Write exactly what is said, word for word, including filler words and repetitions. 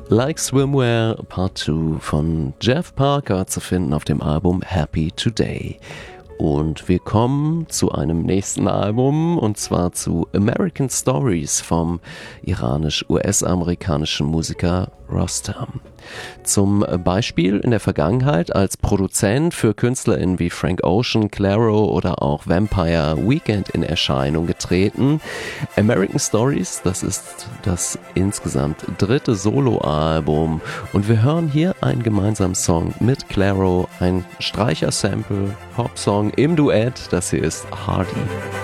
Like Swimwear Part zwei von Jeff Parker zu finden auf dem Album Happy Today. Und wir kommen zu einem nächsten Album, und zwar zu American Stories vom iranisch-U S-amerikanischen Musiker Rostam. Zum Beispiel in der Vergangenheit als Produzent für KünstlerInnen wie Frank Ocean, Clairo oder auch Vampire Weekend in Erscheinung getreten. American Stories, das ist das insgesamt dritte Soloalbum, und wir hören hier einen gemeinsamen Song mit Clairo, ein Streicher-Sample, Pop-Song im Duett, das hier ist Hardy.